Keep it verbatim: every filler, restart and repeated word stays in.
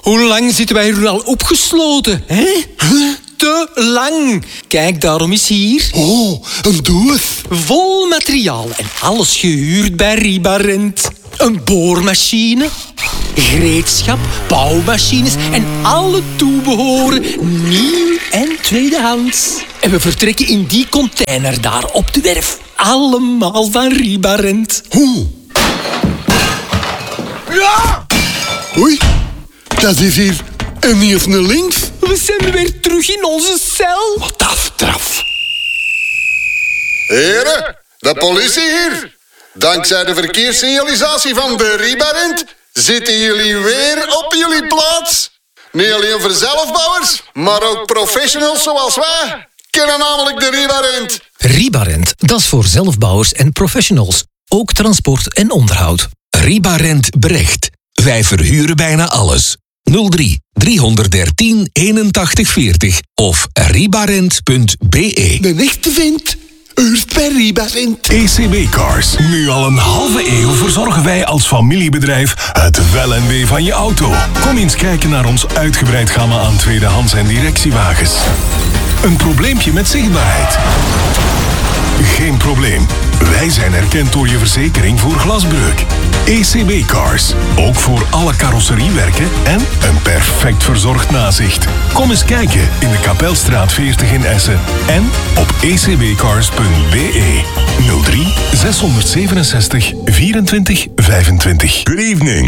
Hoe lang zitten wij hier al opgesloten, hè? Te lang. Kijk, daarom is hier... Oh, een doos. Vol materiaal en alles gehuurd bij Ribarent. Een boormachine, gereedschap, bouwmachines en alle toebehoren, nieuw en tweedehands. En we vertrekken in die container daar op de werf. Allemaal van Ribarent. Hoe? Ja! Oei, dat is hier en niet eens naar links. We zijn weer terug in onze cel. Wat dat straf. Heren, de politie hier. Dankzij de verkeerssignalisatie van de Ribarent zitten jullie weer op jullie plaats. Niet alleen voor zelfbouwers, maar ook professionals zoals wij kennen namelijk de Ribarent. Ribarent, dat is voor zelfbouwers en professionals. Ook transport en onderhoud. Ribarent Brecht. Wij verhuren bijna alles. nul drie driehonderddertien eenentachtig veertig of ribarent punt be. De echte vent, huurt bij Ribarent. E C B Cars. Nu al een halve eeuw verzorgen wij als familiebedrijf het wel en wee van je auto. Kom eens kijken naar ons uitgebreid gamma aan tweedehands en directiewagens. Een probleempje met zichtbaarheid? Geen probleem. Wij zijn erkend door je verzekering voor glasbreuk. E C B Cars. Ook voor alle carrosseriewerken en een perfect verzorgd nazicht. Kom eens kijken in de Kapelstraat veertig in Essen en op e c b cars punt be. nul drie zeshonderdzevenenzestig vierentwintig vijfentwintig. Good evening.